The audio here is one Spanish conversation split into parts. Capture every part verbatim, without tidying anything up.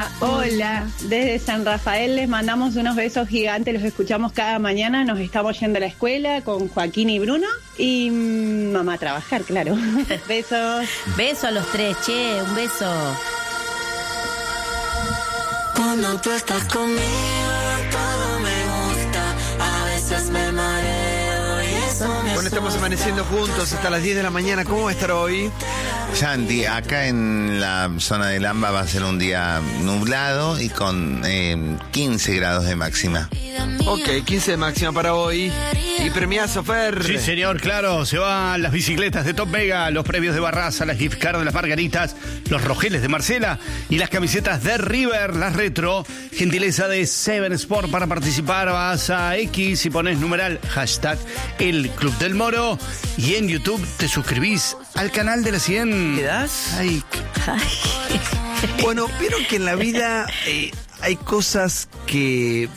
Hola, desde San Rafael les mandamos unos besos gigantes, los escuchamos cada mañana, nos estamos yendo a la escuela con Joaquín y Bruno y mmm, mamá a trabajar, claro. Besos. Beso a los tres, che, un beso. Cuando tú estás conmigo todo me gusta, a veces me mareo y eso me Bueno, estamos amaneciendo juntos hasta las diez de la mañana. ¿Cómo va a estar hoy? Santi, acá en la zona de Lamba va a ser un día nublado y con eh, quince grados de máxima. Ok, quince de máxima para hoy. Y premiazo, Fer. Sí, señor, claro. Se van las bicicletas de Top Mega, los premios de Barraza, las gift cards de las Margaritas, los rojeles de Marcela y las camisetas de River, las retro. Gentileza de Seven Sport. Para participar vas a X y pones numeral hashtag El Club del Moro. Y en YouTube te suscribís al canal de la cien. ¿Qué das? Ay, Bueno, vieron que en la vida eh, hay cosas que,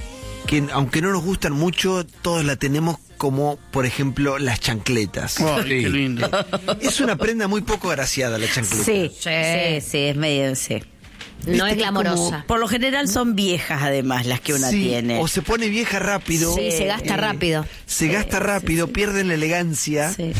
que aunque no nos gustan mucho, todos la tenemos, como por ejemplo las chancletas. ay, qué lindo. Es una prenda muy poco agraciada la chancleta. Sí, sí, sí, es medio, sí. No es que glamorosa. como- Por lo general son viejas, además, las que una Sí, tiene. o se pone vieja rápido. Sí, se gasta rápido. Se gasta rápido, pierden la elegancia. Sí.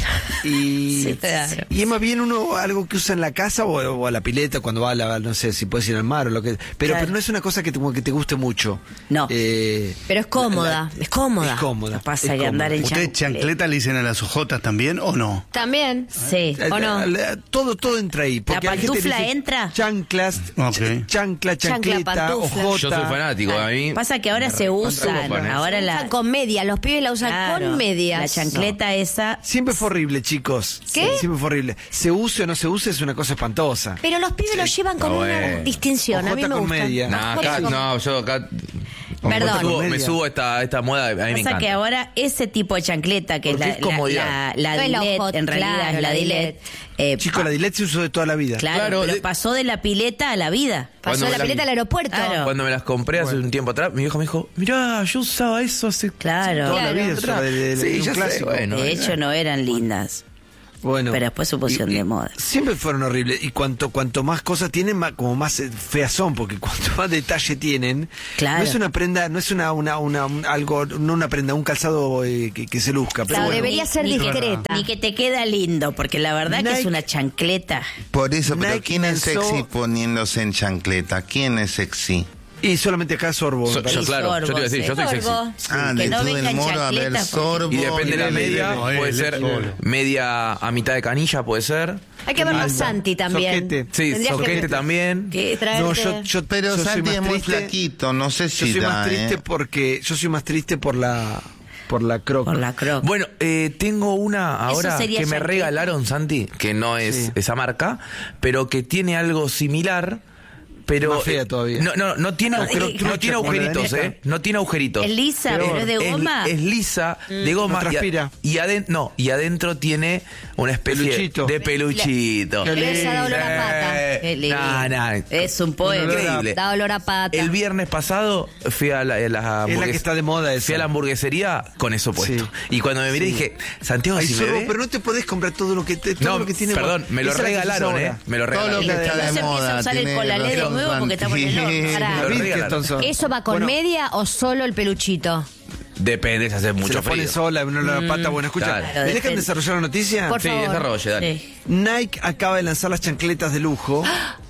Y, Sí, claro. y es más bien uno algo que usa en la casa o, o a la pileta cuando va a la, no sé si puedes ir al mar o lo que. Pero, Claro. pero no es una cosa que te, como que te guste mucho. No. Eh, Pero es cómoda, la- es cómoda. Es cómoda. No pasa es que andar cómoda. en ¿Ustedes chancleta le dicen a las ojotas también o no? También. Sí. Eh, ¿O no? eh, Todo, todo entra ahí. porque hay gente que pantufla dice entra? Chanclas, Ok. ch- chancla, Chancla, chancleta, pantufla. ojota. Yo soy fanático, a mí. Pasa que ahora se usan. copan, ¿eh? Ahora La la. usan con media, los pibes la usan Claro, con medias. La chancleta esa. Siempre fue horrible, chicos. ¿Qué? Siempre fue horrible. Se use o no se use es una cosa espantosa. Pero los pibes lo llevan con Ah, una bueno. distinción. A mí Ojota me con gusta. media. Nah, acá, no, yo acá Perdón. me subo, Media. me subo a esta, a esta moda, a mí me Pasa encanta. que ahora ese tipo de chancleta, que Porque es es la, la, comodidad. la, la No es la Dillet, hot, en realidad claro, es la la Dillet. Dillet. eh, Chico, pa- la Dillet se usó de toda la vida. Claro, Claro, pero de- pasó de la pileta a la vida. Pasó Cuando de la me la- pileta al aeropuerto. Claro. Cuando me las compré hace un tiempo atrás, mi viejo me dijo, mirá, yo usaba eso hace... Claro. Toda la Claro. vida. eso, de- de- de- Sí, un ya sé, clásico. bueno. De hecho, no eran lindas. Bueno, Pero después se pusieron y- y de moda. Siempre fueron horribles. Y cuanto cuanto más cosas tienen, más, como más eh, feas son, porque cuanto más detalle tienen, Claro. no es una prenda, no es una, una, una un- algo, no una prenda, un calzado eh, que, que se luzca. Pero Claro, bueno. debería ser Ni que- discreta. Ni que te queda lindo, porque la verdad que Nike- es una chancleta. Por eso, pero Nike ¿quién es lanzó- sexy poniéndose en chancleta? ¿Quién es sexy? Y solamente acá Sorbo. me So- parece. yo, claro, yo te iba a decir, yo soy sexy. Sorbo. Ah, que de no todo el vengan moro a ver chancletas, sorbo. Y depende de la Bebe, media, bebe. puede Ay, ser solo. media a mitad de canilla, puede ser. Hay que verlo a Lindo. Santi también. Soquete. Sí, Tendrías soquete que- también. que traerte- No, yo, yo, Pero yo soy Santi más es muy triste. flaquito, no sé Yo si soy da, más triste ¿eh? porque yo soy más triste por la por la croc. Por la croc. Bueno, eh, tengo una ahora sería que me chancleta. regalaron, Santi, que no es Sí. esa marca, pero que tiene algo similar. Pero Más fea todavía. No, no, no tiene, No, agujero- eh, no tiene como la de agujeritos, Neta. ¿eh? No tiene agujeritos. Es lisa, Peor. pero es de Es- goma. Es, lisa, de goma. No transpira. Y, aden- no, y adentro tiene una especie Peluchito. de peluchito. Qué Pero esa da olor a pata. Qué lindo. Nah, nah. Es un poema. Increíble. Da olor a pata. El viernes pasado fui a la, a la Es la hamburgues- que está de moda esa. Fui a la hamburguesería con eso puesto. Sí. Y cuando me miré Sí. dije, Santiago, Ay, si me Sorbo, ve... pero no te podés comprar todo lo que te, todo No, lo que tiene. perdón, me lo Esa es la que se regalaron, usa ¿eh? ahora. Me lo Todo lo regalaron. que Que está no de se empieza a moda. usar el tiene colalé de los nuevo porque estamos en el horno. Santi. Pará. Los Lo Bridgestone son. ¿Eso va con Bueno, media o solo el peluchito? Depende, se hace Se mucho lo pone frío. sola, no la pata. Bueno, escucha, claro. ¿me dejan Depende. desarrollar la noticia? Por Sí, favor. desarrolle, dale. Sí. Nike acaba de lanzar las chancletas de lujo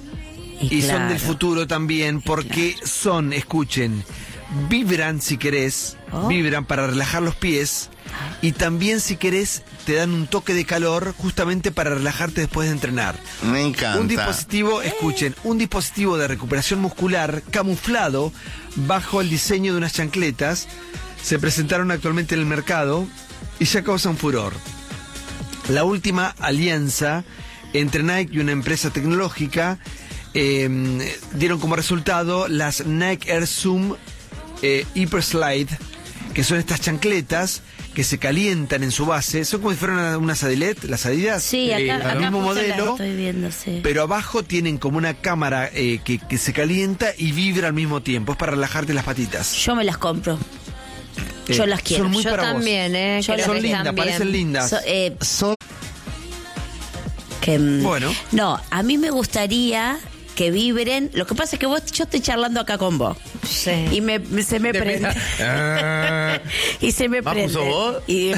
y, son claro. del futuro también porque son, escuchen, vibran si querés, Oh. vibran para relajar los pies y también si querés te dan un toque de calor justamente para relajarte después de entrenar. Me encanta. Un dispositivo, escuchen, un dispositivo de recuperación muscular camuflado bajo el diseño de unas chancletas se presentaron actualmente en el mercado y ya causan furor. La última alianza entre Nike y una empresa tecnológica eh, dieron como resultado las Nike Air Zoom eh, Hyper Slide, que son estas chancletas que se calientan en su base, son como si fueran una- unas Adilet, las Adidas. Sí, acá, Sí, acá el mismo justo las modelo, estoy viendo, sí. Pero abajo tienen como una cámara eh, que, que se calienta y vibra al mismo tiempo. Es para relajarte las patitas. Yo me las compro. Eh, Yo las quiero. Son muy Yo para vos. también, ¿eh? Yo Creo Son que lindas, también. parecen lindas. So- eh, So- que, mm, Bueno. No, a mí me gustaría que vibren. Lo que pasa es que vos, yo estoy charlando acá con vos. Sí. Y me, me- se me prende. y se me ¿Más prende. puso vos? Y,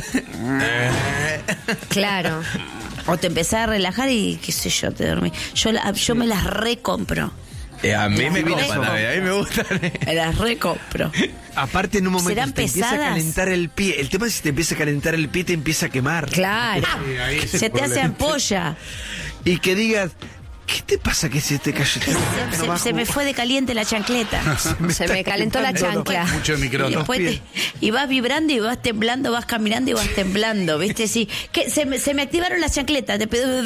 Claro. o te empezás a relajar y qué sé yo, te dormí. Yo, la- yo me las recompro. Eh, a mí me Las copan, re- a mí, a mí me gustan. Me las recompro. Aparte, en un momento ¿Serán te empieza a pesadas? calentar el pie. El tema es que si te empieza a calentar el pie, te empieza a quemar. Claro. Se te hace ampolla. Y que digas, ¿qué te pasa que se te cayó? Se, se me fue de caliente la chancleta. Se me calentó la chancla. Mucho de Y, micrófono. después te- y vas vibrando y vas temblando, vas caminando y vas temblando, ¿viste? Sí, que se me, se me activaron las chancletas. Te pido-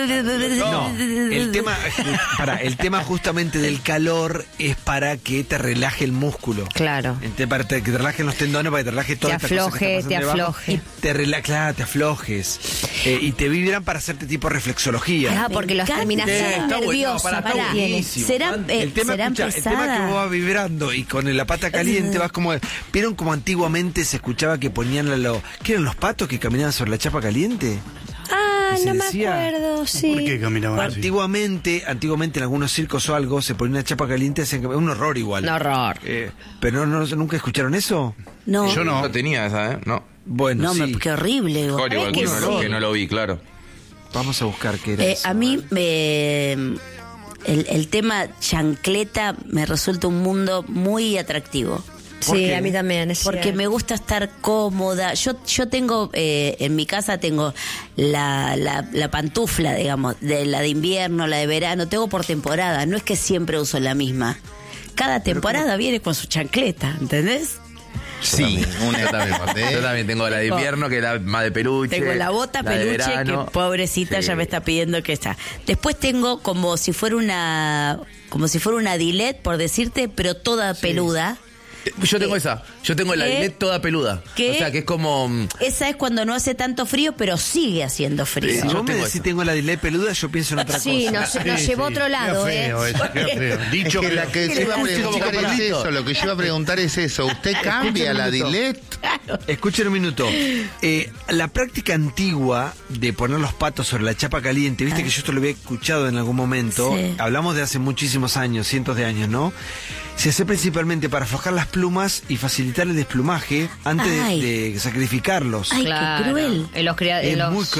No, el tema, para, el tema justamente del calor es para que te relaje el músculo. Claro. Ente- Para que te relajen los tendones, para que te relaje toda Te esta cosa que afloje, está te pasando debajo. afloje. Y te rela claro, te aflojes. Eh, y te vibran para hacerte tipo reflexología. Ah, porque los encanta. terminaciones Sí, está bueno, nerviosas. para, está pará. buenísimo. ¿Serán, eh, el tema, serán escucha, el tema que pesadas? vos vas vibrando y con la pata caliente vas como... ¿Vieron como antiguamente se escuchaba que ponían a lo... ¿Qué eran los patos que caminaban sobre la chapa caliente? Ah, Y se no me decía- acuerdo, sí. ¿Por qué caminaban así? Antiguamente, antiguamente en algunos circos o algo se ponía una chapa caliente, hacían que- un horror igual. Un horror. Eh, pero no, no- nunca escucharon eso. No, Yo no. No tenía esa, ¿eh? No. Bueno, no, sí. me, qué horrible. vos. Mejor igual que que, no, sí? lo- que no lo vi, claro. Vamos a buscar qué era Eh, eso. a mí me, el, el tema chancleta me resulta un mundo muy atractivo. Sí, qué? a mí también. Es Porque cierto. me gusta estar cómoda. Yo, yo tengo, eh, en mi casa tengo la, la, la pantufla, digamos, de la de invierno, la de verano, tengo por temporada, no es que siempre uso la misma. Cada temporada viene con su chancleta, ¿entendés? Sí, una Yo también, yo también tengo la de invierno, que es la más de peluche. Tengo la bota la de peluche verano. que pobrecita Sí. ya me está pidiendo que está. Después tengo como si fuera una como si fuera una dilet, por decirte, pero toda peluda. Yo tengo esa. Yo tengo la ¿Qué? Dilet toda peluda. ¿Qué? O sea, que es como... mm, Esa es cuando no hace tanto frío, pero sigue haciendo frío. Si yo vos me tengo decís esa. tengo la delay peluda, yo pienso en otra Sí, cosa. nos, nos llevó a otro lado, Qué ¿eh? feo eso, qué feo. Es Dicho que que la que yo iba a preguntar es Capelito. eso, lo que yo iba a preguntar es eso. ¿Usted cambia la minuto. Dilet? Escuchen un minuto. Eh, la práctica antigua de poner los patos sobre la chapa caliente, viste que yo esto lo había escuchado en algún momento. Sí. Hablamos de hace muchísimos años, cientos de años, ¿no? Se hace principalmente para aflojar las plumas y facilitar el desplumaje antes de- Ay. de, sacrificarlos. Ay, Claro. qué cruel. En los, cria- en Es los muy cruel.